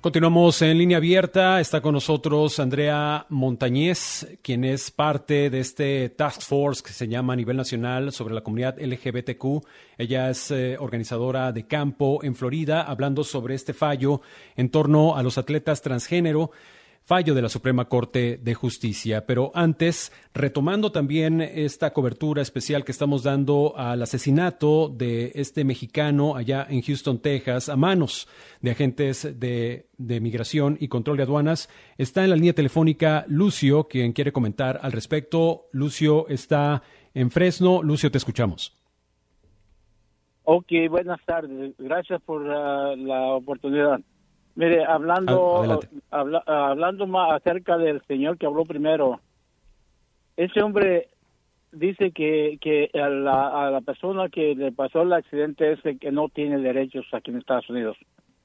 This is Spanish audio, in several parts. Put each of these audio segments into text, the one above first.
Continuamos en línea abierta. Está con nosotros Andrea Montañez, quien es parte de este task force que se llama a nivel nacional sobre la comunidad LGBTQ. Ella es organizadora de campo en Florida, hablando sobre este fallo en torno a los atletas transgénero. Fallo de la Suprema Corte de Justicia. Pero antes, retomando también esta cobertura especial que estamos dando al asesinato de este mexicano allá en Houston, Texas, a manos de agentes de Migración y Control de Aduanas, está en la línea telefónica Lucio, quien quiere comentar al respecto. Lucio está en Fresno. Lucio, te escuchamos. Ok, buenas tardes. Gracias por la oportunidad. Mire, hablando más acerca del señor que habló primero, ese hombre dice que a la persona que le pasó el accidente es que no tiene derechos aquí en Estados Unidos.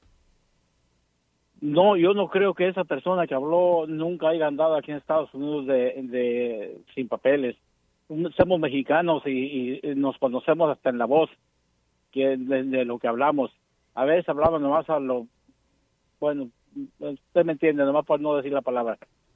No, yo no creo que esa persona que habló nunca haya andado aquí en Estados Unidos sin papeles. Somos mexicanos y nos conocemos hasta en la voz de lo que hablamos. A veces hablamos nomás bueno, usted me entiende, nomás por no decir la palabra.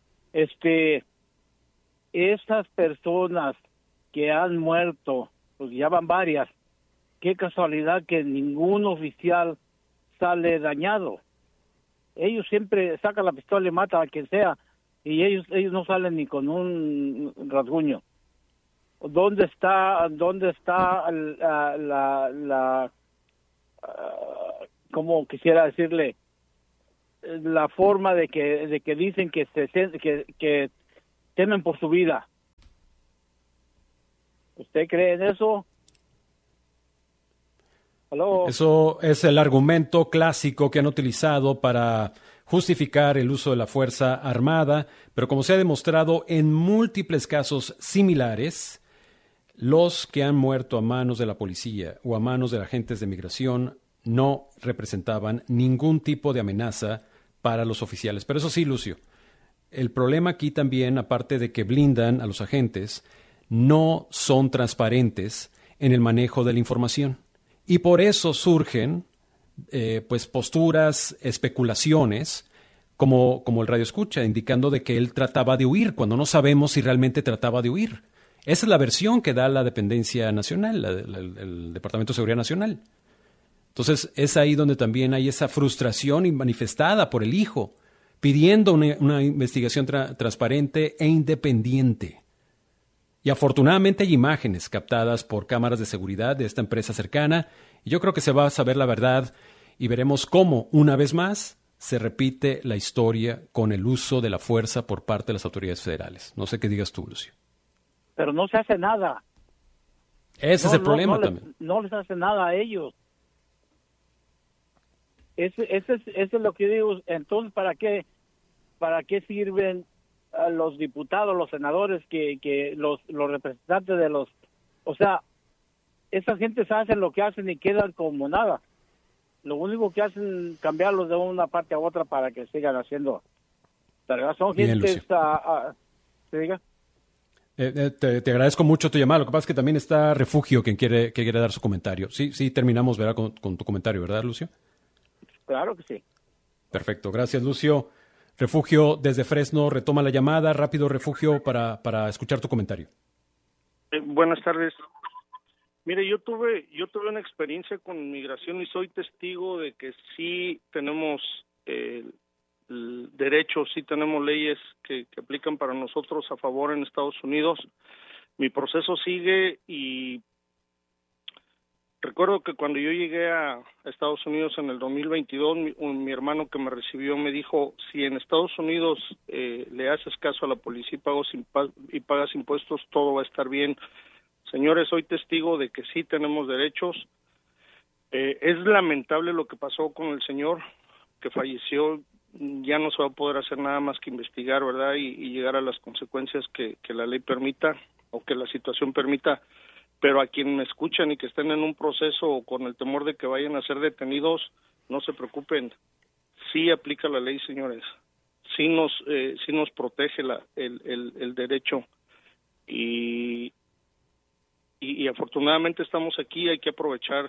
Esas personas que han muerto, pues ya van varias, qué casualidad que ningún oficial sale dañado. Ellos siempre sacan la pistola y matan a quien sea, y ellos no salen ni con un rasguño. ¿Dónde está como quisiera decirle, la forma de que dicen que temen por su vida? ¿Usted cree en eso? ¿Aló? Eso es el argumento clásico que han utilizado para justificar el uso de la fuerza armada, pero como se ha demostrado en múltiples casos similares, los que han muerto a manos de la policía o a manos de agentes de migración no representaban ningún tipo de amenaza para los oficiales. Pero eso sí, Lucio, el problema aquí también, aparte de que blindan a los agentes, no son transparentes en el manejo de la información. Y por eso surgen posturas, especulaciones, como el radio escucha, indicando de que él trataba de huir, cuando no sabemos si realmente trataba de huir. Esa es la versión que da la dependencia nacional, el Departamento de Seguridad Nacional. Entonces, es ahí donde también hay esa frustración manifestada por el hijo, pidiendo una investigación transparente e independiente. Y afortunadamente hay imágenes captadas por cámaras de seguridad de esta empresa cercana, y yo creo que se va a saber la verdad y veremos cómo, una vez más, se repite la historia con el uso de la fuerza por parte de las autoridades federales. No sé qué digas tú, Lucio. Pero no se hace nada. Ese es el problema también. No les hace nada a ellos. Eso es lo que digo. Entonces, ¿para qué sirven a los diputados, los senadores, que los representantes de los... O sea, esa gente se hacen lo que hacen y quedan como nada. Lo único que hacen es cambiarlos de una parte a otra para que sigan haciendo. Pero son gente... ¿Se diga? Te agradezco mucho tu llamada. Lo que pasa es que también está Refugio, quien quiere dar su comentario. Sí, terminamos, ¿verdad? Con tu comentario, ¿verdad, Lucio? Claro que sí. Perfecto, gracias, Lucio. Refugio, desde Fresno, retoma la llamada. Rápido, Refugio, para escuchar tu comentario. Buenas tardes. Mire, yo tuve una experiencia con migración y soy testigo de que sí tenemos derechos, sí tenemos leyes que aplican para nosotros a favor en Estados Unidos. Mi proceso sigue y recuerdo que cuando yo llegué a Estados Unidos en el 2022, mi hermano que me recibió me dijo, si en Estados Unidos le haces caso a la policía y pagas impuestos, todo va a estar bien. Señores, soy testigo de que sí tenemos derechos. Es lamentable lo que pasó con el señor que falleció. Ya no se va a poder hacer nada más que investigar, ¿verdad? Y llegar a las consecuencias que la ley permita o que la situación permita. Pero a quien me escuchan y que estén en un proceso o con el temor de que vayan a ser detenidos, no se preocupen. Sí aplica la ley, señores. Sí nos protege el derecho. Y afortunadamente estamos aquí. Hay que aprovechar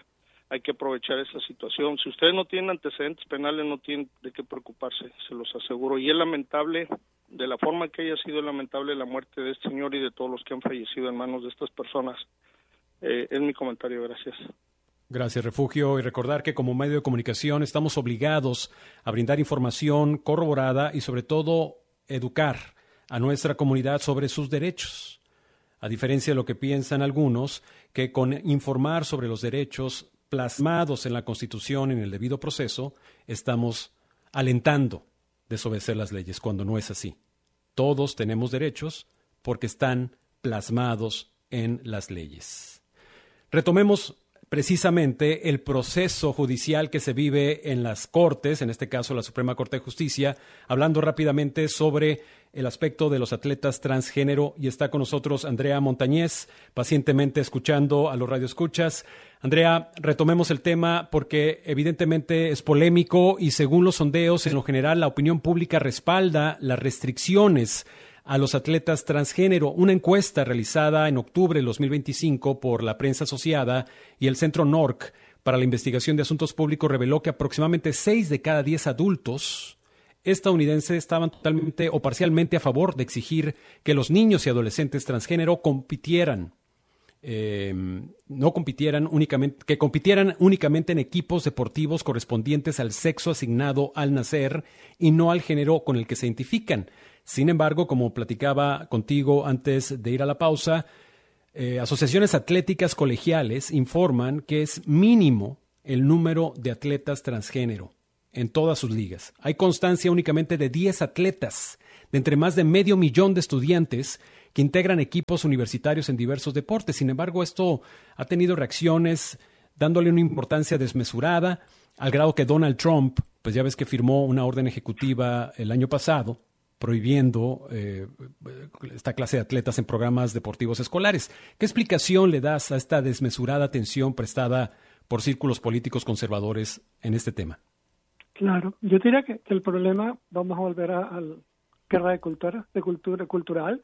hay que aprovechar esa situación. Si ustedes no tienen antecedentes penales, no tienen de qué preocuparse, se los aseguro. Y es lamentable, de la forma que haya sido lamentable la muerte de este señor y de todos los que han fallecido en manos de estas personas. Es mi comentario, gracias. Gracias, Refugio. Y recordar que como medio de comunicación estamos obligados a brindar información corroborada y sobre todo educar a nuestra comunidad sobre sus derechos. A diferencia de lo que piensan algunos, que con informar sobre los derechos plasmados en la Constitución en el debido proceso, estamos alentando desobedecer las leyes, cuando no es así. Todos tenemos derechos porque están plasmados en las leyes. Retomemos precisamente el proceso judicial que se vive en las Cortes, en este caso la Suprema Corte de Justicia, hablando rápidamente sobre el aspecto de los atletas transgénero, y está con nosotros Andrea Montañez, pacientemente escuchando a los radioescuchas. Andrea, retomemos el tema porque evidentemente es polémico y según los sondeos, en lo general la opinión pública respalda las restricciones a los atletas transgénero. Una encuesta realizada en octubre del 2025 por la prensa asociada y el Centro NORC para la Investigación de Asuntos Públicos reveló que aproximadamente 6 de cada 10 adultos estadounidenses estaban totalmente o parcialmente a favor de exigir que los niños y adolescentes transgénero compitieran únicamente en equipos deportivos correspondientes al sexo asignado al nacer y no al género con el que se identifican. Sin embargo, como platicaba contigo antes de ir a la pausa, asociaciones atléticas colegiales informan que es mínimo el número de atletas transgénero en todas sus ligas. Hay constancia únicamente de 10 atletas de entre más de 500,000 de estudiantes que integran equipos universitarios en diversos deportes. Sin embargo, esto ha tenido reacciones dándole una importancia desmesurada, al grado que Donald Trump, pues ya ves que firmó una orden ejecutiva el año pasado prohibiendo esta clase de atletas en programas deportivos escolares. ¿Qué explicación le das a esta desmesurada atención prestada por círculos políticos conservadores en este tema? Claro, yo diría que el problema, vamos a volver a la guerra de cultura cultural,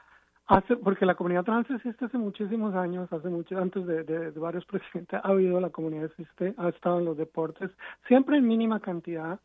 porque la comunidad trans existe hace muchísimos años, antes de varios presidentes ha habido, la comunidad existe, ha estado en los deportes, siempre en mínima cantidad.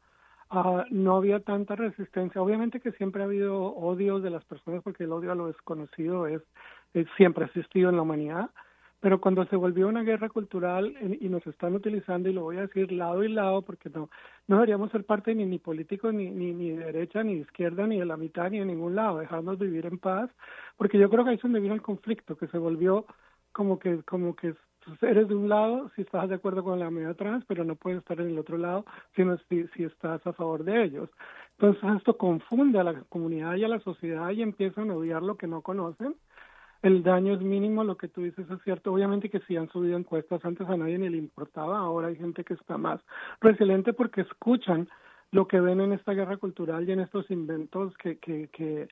No había tanta resistencia. Obviamente que siempre ha habido odio de las personas, porque el odio a lo desconocido siempre ha existido en la humanidad, pero cuando se volvió una guerra cultural y nos están utilizando, y lo voy a decir lado y lado, porque no deberíamos ser parte ni políticos, ni de derecha, ni de izquierda, ni de la mitad, ni de ningún lado, dejarnos vivir en paz, porque yo creo que ahí es donde vino el conflicto, que se volvió como que eres de un lado si estás de acuerdo con la comunidad trans, pero no puedes estar en el otro lado si estás a favor de ellos. Entonces esto confunde a la comunidad y a la sociedad y empiezan a odiar lo que no conocen. El daño es mínimo, lo que tú dices es cierto. Obviamente que sí han subido encuestas, antes a nadie ni le importaba, ahora hay gente que está más resiliente porque escuchan lo que ven en esta guerra cultural y en estos inventos que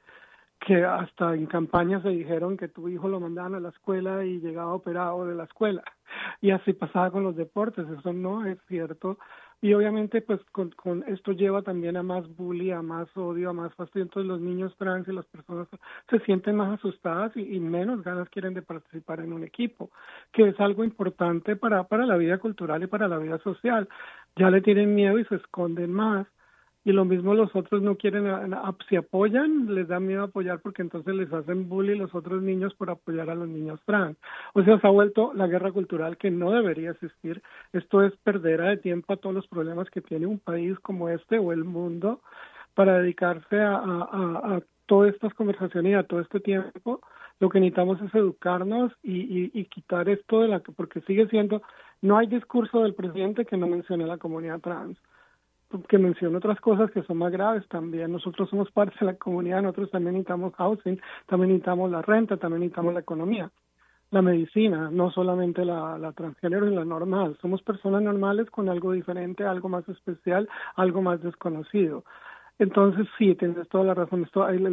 hasta en campañas se dijeron que tu hijo lo mandaban a la escuela y llegaba operado de la escuela. Y así pasaba con los deportes, eso no es cierto. Y obviamente pues con esto lleva también a más bullying, a más odio, a más fastidio. Entonces los niños trans y las personas se sienten más asustadas y menos ganas quieren de participar en un equipo, que es algo importante para la vida cultural y para la vida social. Ya le tienen miedo y se esconden más. Y lo mismo los otros no quieren, si apoyan, les da miedo apoyar porque entonces les hacen bullying los otros niños por apoyar a los niños trans. O sea, se ha vuelto la guerra cultural que no debería existir. Esto es perder de tiempo a todos los problemas que tiene un país como este o el mundo para dedicarse a todas estas conversaciones y a todo este tiempo. Lo que necesitamos es educarnos y quitar esto porque sigue siendo, no hay discurso del presidente que no mencione a la comunidad trans, que menciona otras cosas que son más graves también. Nosotros somos parte de la comunidad, nosotros también necesitamos housing, también necesitamos la renta, también necesitamos la economía, la medicina, no solamente la transgénero y la normal. Somos personas normales con algo diferente, algo más especial, algo más desconocido. Entonces sí, tienes toda la razón.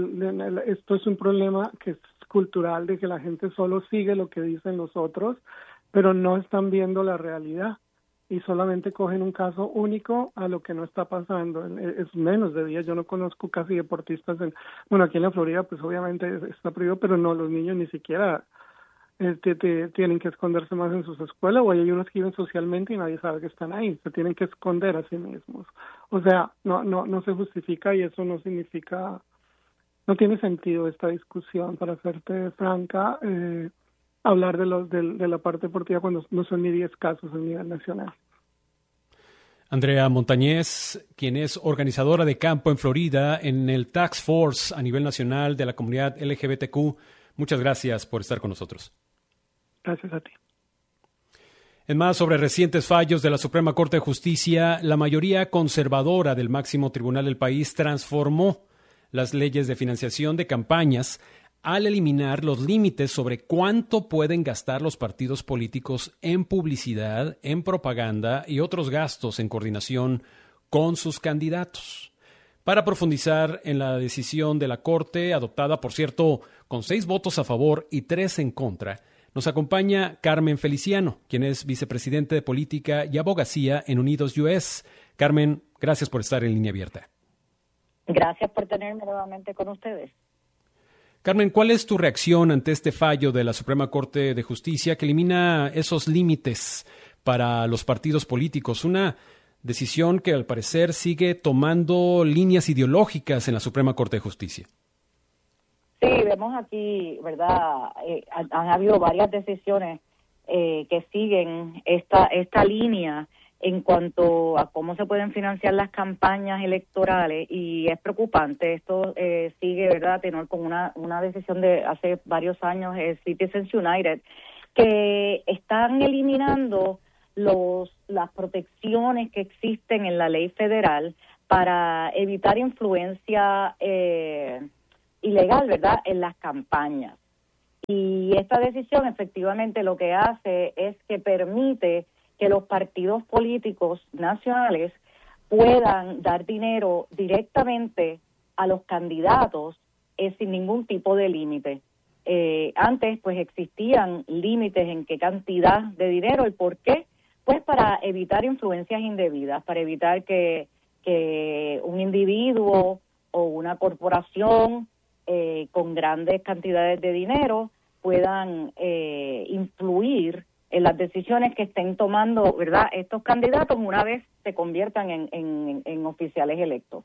Esto es un problema que es cultural, de que la gente solo sigue lo que dicen los otros, pero no están viendo la realidad. Y solamente cogen un caso único a lo que no está pasando. Es menos de 10, yo no conozco casi deportistas aquí en la Florida, pues obviamente está prohibido, pero no, los niños ni siquiera tienen que esconderse más en sus escuelas, o hay unos que viven socialmente y nadie sabe que están ahí, se tienen que esconder a sí mismos. O sea, no se justifica, y eso no significa, no tiene sentido esta discusión, para serte franca, hablar de la parte deportiva cuando no son ni 10 casos a nivel nacional. Andrea Montañez, quien es organizadora de campo en Florida en el Task Force a nivel nacional de la comunidad LGBTQ, muchas gracias por estar con nosotros. Gracias a ti. En más, sobre recientes fallos de la Suprema Corte de Justicia, la mayoría conservadora del máximo tribunal del país transformó las leyes de financiación de campañas al eliminar los límites sobre cuánto pueden gastar los partidos políticos en publicidad, en propaganda y otros gastos en coordinación con sus candidatos. Para profundizar en la decisión de la Corte, adoptada, por cierto, con 6 votos a favor y 3 en contra, nos acompaña Carmen Feliciano, quien es vicepresidente de Política y Abogacía en Unidos US. Carmen, gracias por estar en Línea Abierta. Gracias por tenerme nuevamente con ustedes. Carmen, ¿cuál es tu reacción ante este fallo de la Suprema Corte de Justicia que elimina esos límites para los partidos políticos? Una decisión que al parecer sigue tomando líneas ideológicas en la Suprema Corte de Justicia. Sí, vemos aquí, ¿verdad? Han habido varias decisiones que siguen esta línea en cuanto a cómo se pueden financiar las campañas electorales, y es preocupante. Esto sigue, ¿verdad?, tenor con una decisión de hace varios años, Citizens United, que están eliminando las protecciones que existen en la ley federal para evitar influencia ilegal, ¿verdad?, en las campañas. Y esta decisión efectivamente lo que hace es que permite que los partidos políticos nacionales puedan dar dinero directamente a los candidatos sin ningún tipo de límite. Antes, pues, existían límites en qué cantidad de dinero y por qué. Pues para evitar influencias indebidas, para evitar que un individuo o una corporación con grandes cantidades de dinero puedan influir en las decisiones que estén tomando, ¿verdad?, estos candidatos una vez se conviertan en oficiales electos.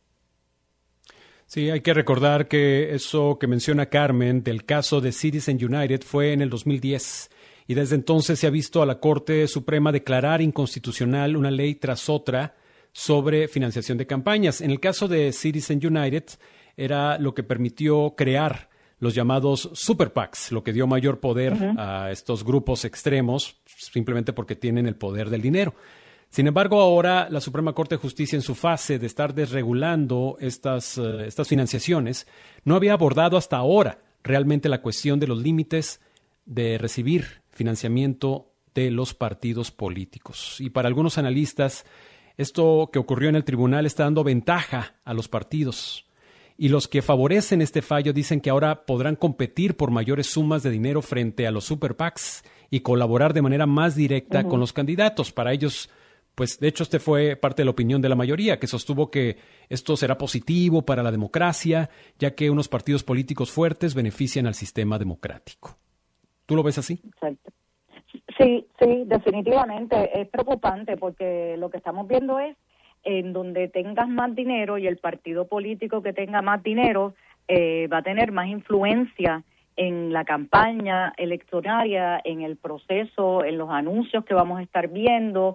Sí, hay que recordar que eso que menciona Carmen del caso de Citizens United fue en el 2010 y desde entonces se ha visto a la Corte Suprema declarar inconstitucional una ley tras otra sobre financiación de campañas. En el caso de Citizens United era lo que permitió crear los llamados super PACs, lo que dio mayor poder a estos grupos extremos simplemente porque tienen el poder del dinero. Sin embargo, ahora la Suprema Corte de Justicia, en su fase de estar desregulando estas financiaciones, no había abordado hasta ahora realmente la cuestión de los límites de recibir financiamiento de los partidos políticos. Y para algunos analistas, esto que ocurrió en el tribunal está dando ventaja a los partidos. Y los que favorecen este fallo dicen que ahora podrán competir por mayores sumas de dinero frente a los super PACs y colaborar de manera más directa con los candidatos. Para ellos, pues de hecho, fue parte de la opinión de la mayoría, que sostuvo que esto será positivo para la democracia, ya que unos partidos políticos fuertes benefician al sistema democrático. ¿Tú lo ves así? Exacto. Sí, definitivamente es preocupante, porque lo que estamos viendo es en donde tengas más dinero y el partido político que tenga más dinero va a tener más influencia en la campaña electoral, en el proceso, en los anuncios que vamos a estar viendo,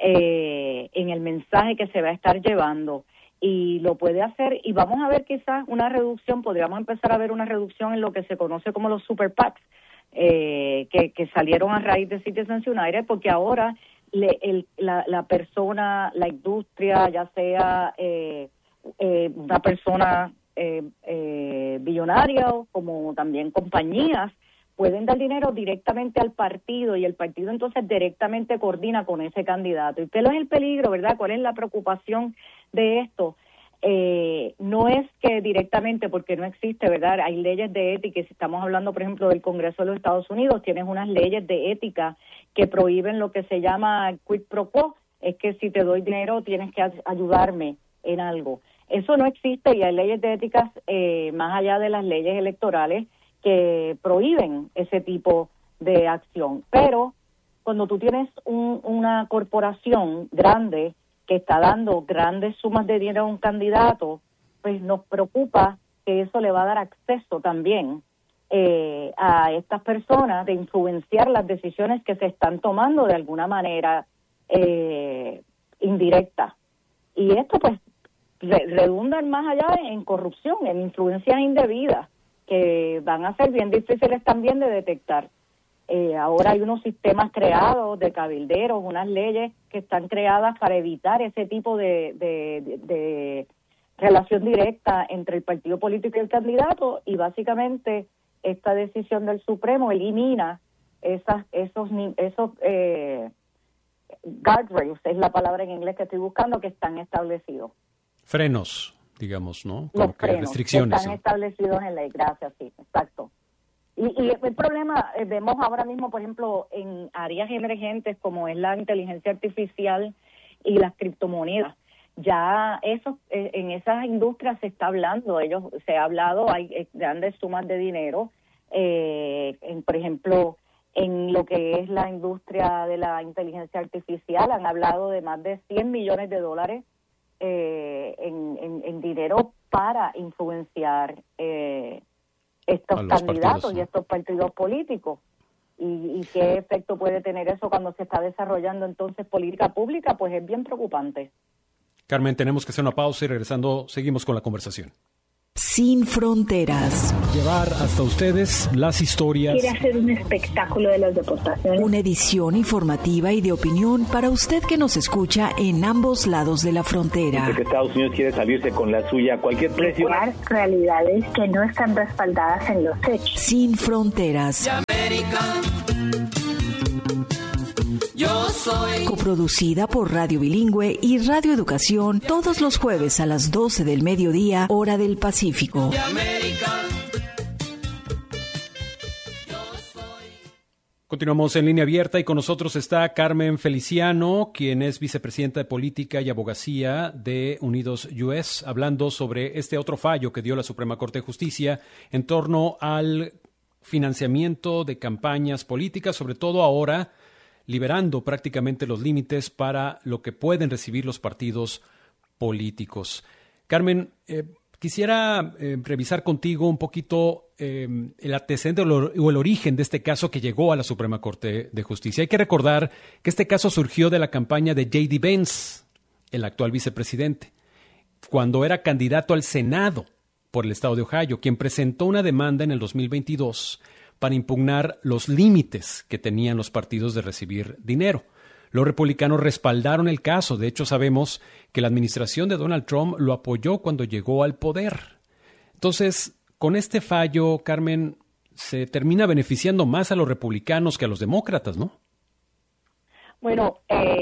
en el mensaje que se va a estar llevando. Y lo puede hacer, y vamos a ver quizás una reducción, podríamos empezar a ver una reducción en lo que se conoce como los super PACs, que salieron a raíz de Citizens United, porque ahora la persona, la industria, ya sea una persona billonaria o como también compañías, pueden dar dinero directamente al partido, y el partido entonces directamente coordina con ese candidato. ¿Y qué es el peligro, verdad? ¿Cuál es la preocupación de esto? No es que directamente, porque no existe, ¿verdad? Hay leyes de ética, y si estamos hablando, por ejemplo, del Congreso de los Estados Unidos, tienes unas leyes de ética que prohíben lo que se llama quid pro quo, es que si te doy dinero tienes que ayudarme en algo. Eso no existe, y hay leyes de éticas más allá de las leyes electorales que prohíben ese tipo de acción. Pero cuando tú tienes una corporación grande que está dando grandes sumas de dinero a un candidato, pues nos preocupa que eso le va a dar acceso también a estas personas de influenciar las decisiones que se están tomando de alguna manera indirecta. Y esto pues redunda más allá en corrupción, en influencias indebidas, que van a ser bien difíciles también de detectar. Ahora hay unos sistemas creados de cabilderos, unas leyes que están creadas para evitar ese tipo de relación directa entre el partido político y el candidato, y básicamente esta decisión del Supremo elimina esos guardrails, es la palabra en inglés que estoy buscando, que están establecidos. Frenos, digamos, ¿no? Los Como que frenos restricciones. están establecidos en ley, gracias, sí, exacto. Y el problema, vemos ahora mismo, por ejemplo, en áreas emergentes como es la inteligencia artificial y las criptomonedas. Ya eso, en esas industrias se está hablando, se ha hablado, hay grandes sumas de dinero, por ejemplo, en lo que es la industria de la inteligencia artificial, han hablado de más de $100 millones en dinero para influenciar estos candidatos partidos, ¿no? Y estos partidos políticos. ¿Y qué efecto puede tener eso cuando se está desarrollando entonces política pública? Pues es bien preocupante. Carmen, tenemos que hacer una pausa y regresando seguimos con la conversación. Sin fronteras. Llevar hasta ustedes las historias. Quiere hacer un espectáculo de las deportaciones. Una edición informativa y de opinión para usted que nos escucha en ambos lados de la frontera. Porque Estados Unidos quiere salirse con la suya a cualquier precio. Crear realidades que no están respaldadas en los hechos. Sin fronteras. Yo soy. Coproducida por Radio Bilingüe y Radio Educación todos los jueves a las 12 del mediodía, hora del Pacífico. Continuamos en línea abierta y con nosotros está Carmen Feliciano, quien es vicepresidenta de Política y Abogacía de Unidos US, hablando sobre este otro fallo que dio la Suprema Corte de Justicia en torno al financiamiento de campañas políticas, sobre todo ahora liberando prácticamente los límites para lo que pueden recibir los partidos políticos. Carmen, quisiera revisar contigo un poquito el antecedente o el origen de este caso que llegó a la Suprema Corte de Justicia. Hay que recordar que este caso surgió de la campaña de J.D. Vance, el actual vicepresidente, cuando era candidato al Senado por el estado de Ohio, quien presentó una demanda en el 2022 para impugnar los límites que tenían los partidos de recibir dinero. Los republicanos respaldaron el caso. De hecho, sabemos que la administración de Donald Trump lo apoyó cuando llegó al poder. Entonces, con este fallo, Carmen, se termina beneficiando más a los republicanos que a los demócratas, ¿no? Bueno,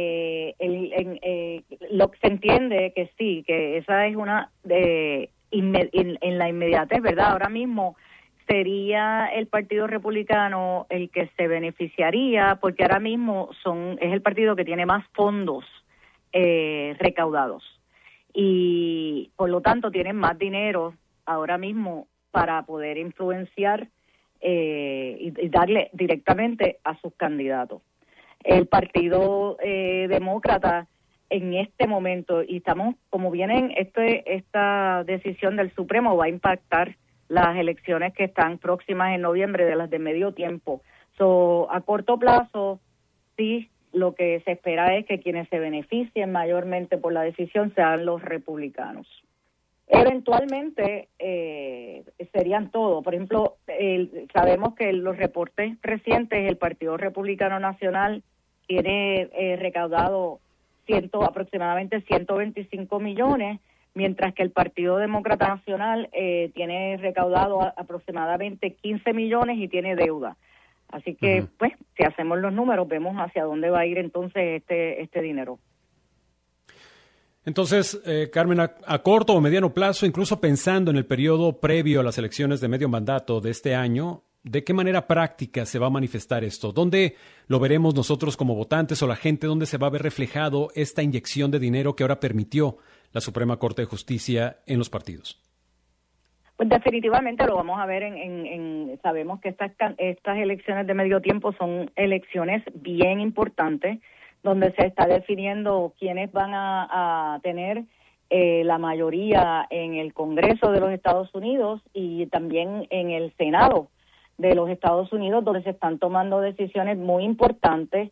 lo que se entiende que sí, que esa es una en la inmediatez, ¿verdad? Ahora mismo sería el Partido Republicano el que se beneficiaría, porque ahora mismo es el partido que tiene más fondos recaudados y por lo tanto tienen más dinero ahora mismo para poder influenciar y darle directamente a sus candidatos. El Partido Demócrata en este momento, y estamos, como vienen, esta decisión del Supremo va a impactar las elecciones que están próximas en noviembre, de las de medio tiempo. A corto plazo, sí, lo que se espera es que quienes se beneficien mayormente por la decisión sean los republicanos. Eventualmente serían todos. Por ejemplo, sabemos que en los reportes recientes el Partido Republicano Nacional tiene recaudado aproximadamente 125 millones, mientras que el Partido Demócrata Nacional tiene recaudado aproximadamente 15 millones y tiene deuda. Así que, pues, si hacemos los números, vemos hacia dónde va a ir entonces este dinero. Entonces, Carmen, a corto o mediano plazo, incluso pensando en el periodo previo a las elecciones de medio mandato de este año, ¿de qué manera práctica se va a manifestar esto? ¿Dónde lo veremos nosotros como votantes o la gente? ¿Dónde se va a ver reflejado esta inyección de dinero que ahora permitió la Suprema Corte de Justicia en los partidos? Pues definitivamente lo vamos a ver sabemos que estas elecciones de medio tiempo son elecciones bien importantes, donde se está definiendo quiénes van a tener la mayoría en el Congreso de los Estados Unidos y también en el Senado de los Estados Unidos, donde se están tomando decisiones muy importantes,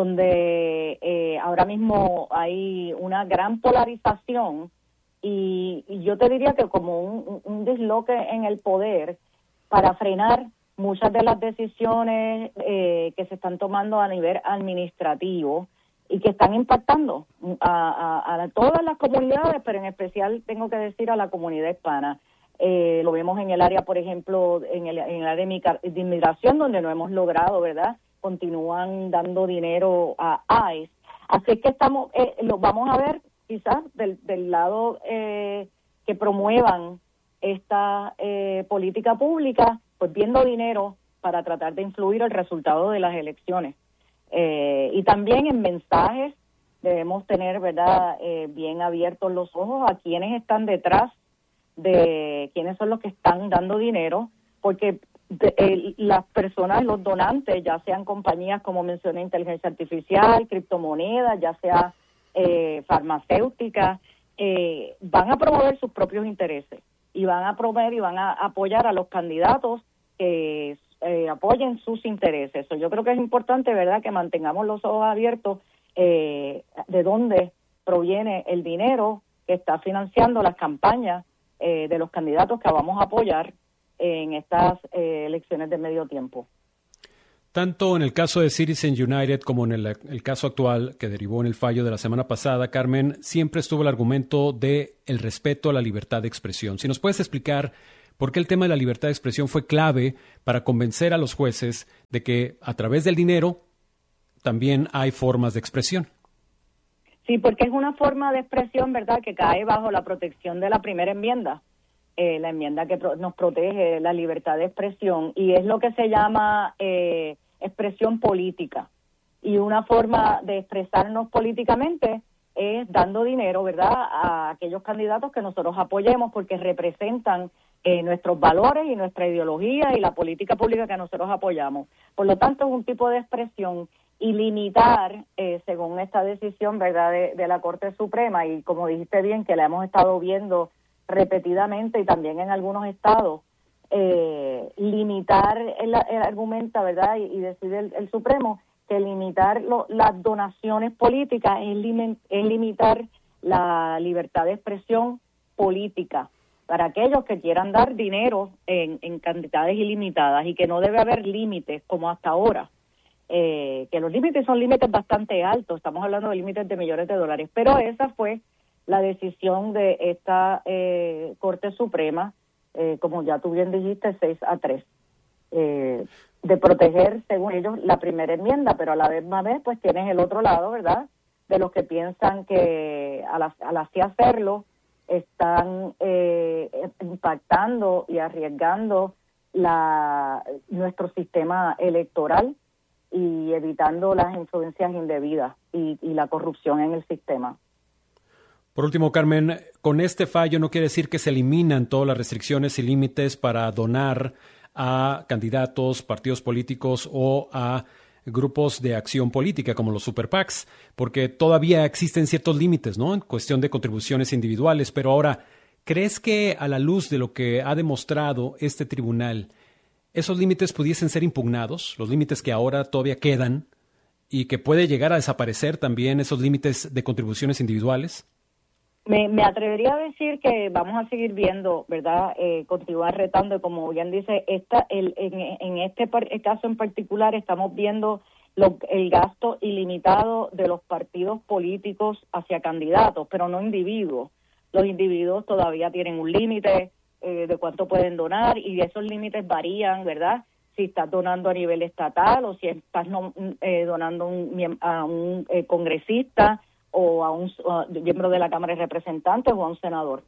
donde ahora mismo hay una gran polarización y yo te diría que como un disloque en el poder para frenar muchas de las decisiones que se están tomando a nivel administrativo y que están impactando a todas las comunidades, pero en especial tengo que decir a la comunidad hispana. Lo vemos en el área, por ejemplo, en el área de inmigración, donde no hemos logrado, ¿verdad? Continúan dando dinero a ICE. Así es que lo vamos a ver quizás del lado que promuevan esta política pública, pues viendo dinero para tratar de influir el resultado de las elecciones. Y también en mensajes debemos tener, ¿verdad?, bien abiertos los ojos a quienes están detrás de quiénes son los que están dando dinero, porque las personas, los donantes, ya sean compañías como mencioné, inteligencia artificial, criptomonedas, ya sea farmacéuticas, van a promover sus propios intereses y van a promover y van a apoyar a los candidatos que apoyen sus intereses. Yo creo que es importante, ¿verdad?, que mantengamos los ojos abiertos de dónde proviene el dinero que está financiando las campañas de los candidatos que vamos a apoyar en estas elecciones de medio tiempo. Tanto en el caso de Citizens United como en el caso actual que derivó en el fallo de la semana pasada, Carmen, siempre estuvo el argumento de el respeto a la libertad de expresión. Si nos puedes explicar por qué el tema de la libertad de expresión fue clave para convencer a los jueces de que a través del dinero también hay formas de expresión. Sí, porque es una forma de expresión, ¿verdad?, que cae bajo la protección de la primera enmienda, la enmienda que nos protege la libertad de expresión, y es lo que se llama expresión política. Y una forma de expresarnos políticamente es dando dinero, ¿verdad?, a aquellos candidatos que nosotros apoyemos porque representan nuestros valores y nuestra ideología y la política pública que nosotros apoyamos. Por lo tanto, es un tipo de expresión y limitar, según esta decisión, ¿verdad?, de la Corte Suprema, y como dijiste bien, que la hemos estado viendo repetidamente y también en algunos estados, limitar el argumento, ¿verdad?, y decide el Supremo que limitar las donaciones políticas es limitar la libertad de expresión política para aquellos que quieran dar dinero en cantidades ilimitadas, y que no debe haber límites como hasta ahora. Que los límites son límites bastante altos, estamos hablando de límites de millones de dólares, pero esa fue la decisión de esta Corte Suprema, como ya tú bien dijiste, 6-3, de proteger, según ellos, la primera enmienda, pero a la misma vez, pues tienes el otro lado, ¿verdad?, de los que piensan que al así hacerlo están impactando y arriesgando nuestro sistema electoral y evitando las influencias indebidas y la corrupción en el sistema. Por último, Carmen, con este fallo no quiere decir que se eliminan todas las restricciones y límites para donar a candidatos, partidos políticos o a grupos de acción política como los super PACs, porque todavía existen ciertos límites, ¿no?, en cuestión de contribuciones individuales. Pero ahora, ¿crees que a la luz de lo que ha demostrado este tribunal, esos límites pudiesen ser impugnados, los límites que ahora todavía quedan, y que puede llegar a desaparecer también esos límites de contribuciones individuales? Me atrevería a decir que vamos a seguir viendo, ¿verdad?, continuar retando, y como bien dice, en este caso en particular estamos viendo el gasto ilimitado de los partidos políticos hacia candidatos, pero no individuos. Los individuos todavía tienen un límite de cuánto pueden donar, y esos límites varían, ¿verdad?, si estás donando a nivel estatal o si estás donando a un congresista o a un miembro de la Cámara de Representantes o a un senador.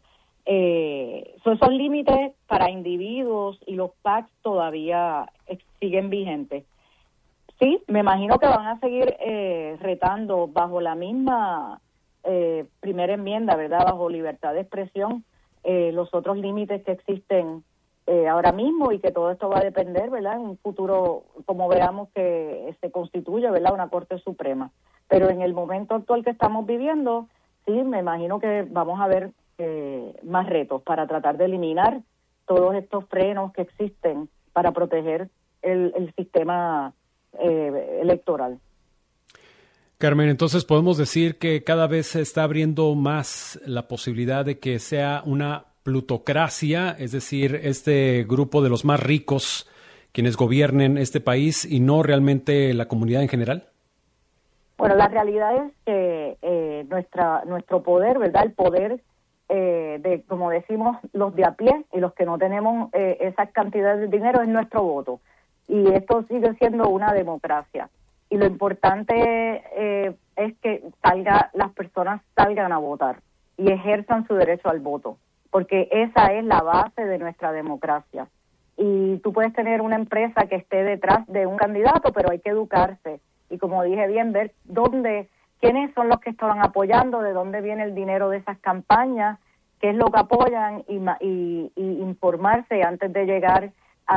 Esos límites para individuos y los PACs todavía siguen vigentes. Sí, me imagino que van a seguir retando bajo la misma primera enmienda, ¿verdad?, bajo libertad de expresión, los otros límites que existen ahora mismo, y que todo esto va a depender, ¿verdad?, en un futuro, como veamos que se constituye, ¿verdad?, una Corte Suprema. Pero en el momento actual que estamos viviendo, sí, me imagino que vamos a ver más retos para tratar de eliminar todos estos frenos que existen para proteger el sistema electoral. Carmen, entonces podemos decir que cada vez se está abriendo más la posibilidad de que sea una plutocracia, es decir, este grupo de los más ricos quienes gobiernen este país y no realmente la comunidad en general. Bueno, la realidad es que nuestro poder, ¿verdad?, el poder de, como decimos, los de a pie y los que no tenemos esas cantidades de dinero, es nuestro voto. Y esto sigue siendo una democracia. Y lo importante es que las personas salgan a votar y ejerzan su derecho al voto, porque esa es la base de nuestra democracia. Y tú puedes tener una empresa que esté detrás de un candidato, pero hay que educarse. Y como dije bien, ver quiénes son los que estaban apoyando, de dónde viene el dinero de esas campañas, qué es lo que apoyan, y informarse antes de llegar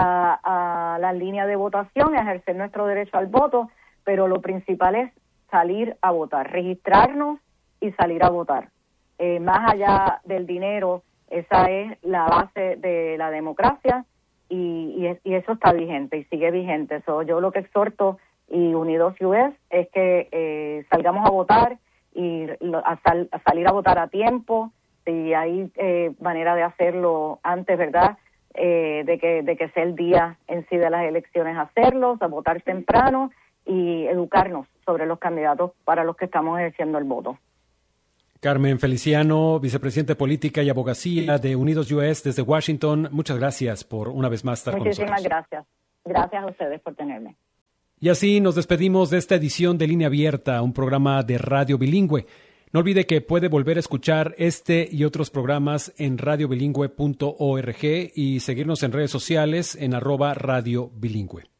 a la línea de votación, ejercer nuestro derecho al voto. Pero lo principal es salir a votar, registrarnos y salir a votar. Más allá del dinero, esa es la base de la democracia, y eso está vigente y sigue vigente. Yo lo que exhorto, y Unidos US, es que salgamos a votar y a salir a votar a tiempo. Si hay manera de hacerlo antes, ¿verdad?, de que sea el día en sí de las elecciones, hacerlo, a votar temprano y educarnos sobre los candidatos para los que estamos ejerciendo el voto. Carmen Feliciano, vicepresidente de Política y Abogacía de Unidos US desde Washington, muchas gracias por una vez más estar con nosotros. Muchísimas gracias. Gracias a ustedes por tenerme. Y así nos despedimos de esta edición de Línea Abierta, un programa de radio bilingüe. No olvide que puede volver a escuchar este y otros programas en radiobilingüe.org y seguirnos en redes sociales en @radiobilingüe.